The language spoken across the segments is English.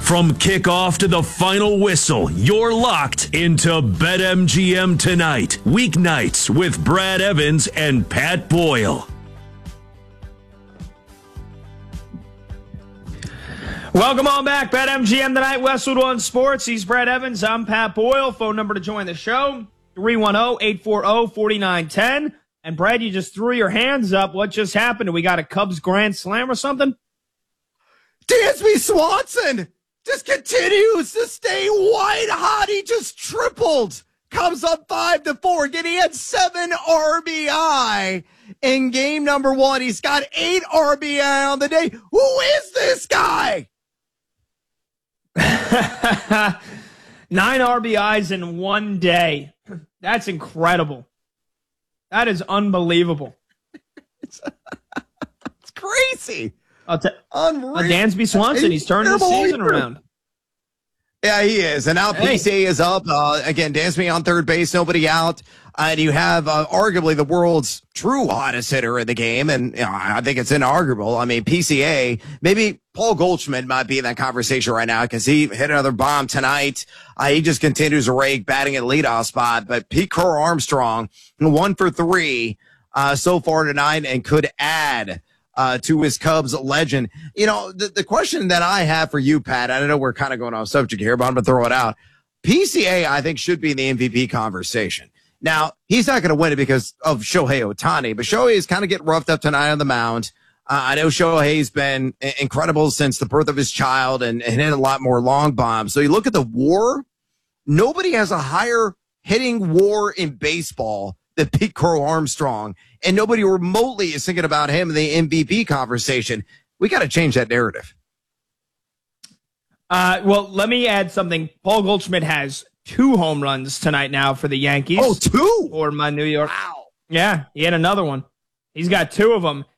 From kickoff to the final whistle, you're locked into BetMGM Tonight. Weeknights with Brad Evans and Pat Boyle. Welcome on back. BetMGM Tonight, Westwood One Sports. He's Brad Evans. I'm Pat Boyle. Phone number to join the show, 310-840-4910. And Brad, you just threw your hands up. What just happened? We got a Cubs grand slam or something? Dansby Swanson just continues to stay white hot. He just tripled. Comes up 5-4. Again, he had 7 RBI in game number 1. He's got 8 RBI on the day. Who is this guy? 9 RBIs in one day. That's incredible. That is unbelievable. It's crazy. Unreal. Dansby Swanson, he's turning the season around. Yeah, he is. And now PCA is up. Again, Dansby on third base, nobody out. And you have arguably the world's true hottest hitter in the game. And I think it's inarguable. I mean, PCA, maybe Paul Goldschmidt might be in that conversation right now because he hit another bomb tonight. He just continues to rake, batting at leadoff spot. But Pete Crow Armstrong, 1 for 3 so far tonight, and could add to his Cubs legend. You know, the question that I have for you, Pat, I know we're kind of going off subject here, but I'm going to throw it out. PCA, I think, should be in the MVP conversation. Now, he's not going to win it because of Shohei Ohtani, but Shohei is kind of getting roughed up tonight on the mound. I know Shohei's been incredible since the birth of his child and hit a lot more long bombs. So you look at the WAR, nobody has a higher hitting WAR in baseball than Pete Crow Armstrong, and nobody remotely is thinking about him in the MVP conversation. We got to change that narrative. Well, let me add something. Paul Goldschmidt has 2 home runs tonight now for the Yankees. Oh, 2? Or my New York. Wow. Yeah, he had another one. He's got 2 of them.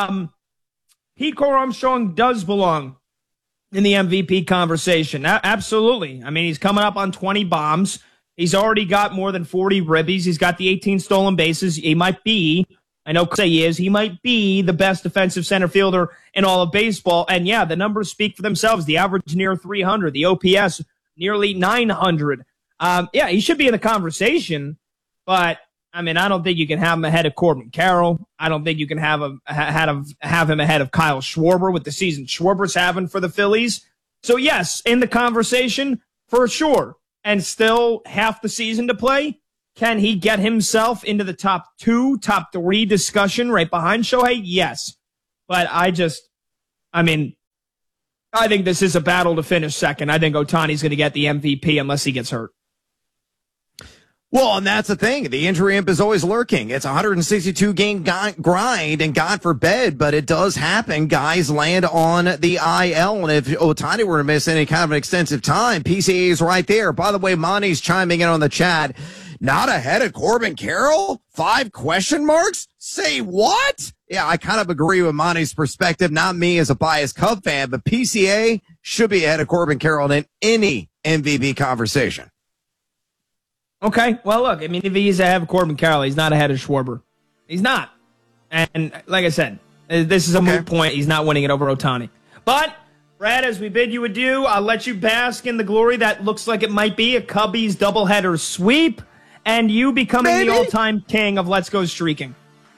Pete Crow Armstrong does belong in the MVP conversation. Absolutely. I mean, he's coming up on 20 bombs. He's already got more than 40 ribbies. He's got the 18 stolen bases. He might be, I know he might be the best defensive center fielder in all of baseball. And yeah, the numbers speak for themselves. The average near 300, the OPS nearly 900. Yeah, he should be in the conversation, but I mean, I don't think you can have him ahead of Corbin Carroll. I don't think you can have him ahead of Kyle Schwarber with the season Schwarber's having for the Phillies. So yes, in the conversation for sure. And still half the season to play. Can he get himself into the top 2, top 3 discussion right behind Shohei? Yes. But I think this is a battle to finish second. I think Ohtani's going to get the MVP unless he gets hurt. Well, and that's the thing. The injury imp is always lurking. It's a 162-game grind, and God forbid, but it does happen. Guys land on the IL, and if Ohtani were to miss any kind of an extensive time, PCA is right there. By the way, Monty's chiming in on the chat. Not ahead of Corbin Carroll? 5 question marks? Say what? Yeah, I kind of agree with Monty's perspective. Not me as a biased Cub fan, but PCA should be ahead of Corbin Carroll in any MVP conversation. Okay, well, look, I mean, if he's ahead of Corbin Carroll, he's not ahead of Schwarber. He's not. And like I said, this is a moot point. He's not winning it over Ohtani. But, Brad, as we bid you adieu, I'll let you bask in the glory that looks like it might be a Cubbies doubleheader sweep, and you becoming the all-time king of Let's Go Streaking.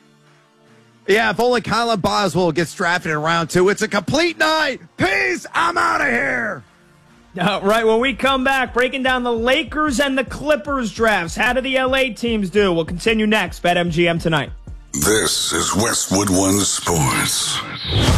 Yeah, if only Colin Boswell gets drafted in round 2. It's a complete night. Peace. I'm out of here. Right, when we come back, breaking down the Lakers and the Clippers drafts. How do the LA teams do? We'll continue next. BetMGM Tonight. This is Westwood One Sports.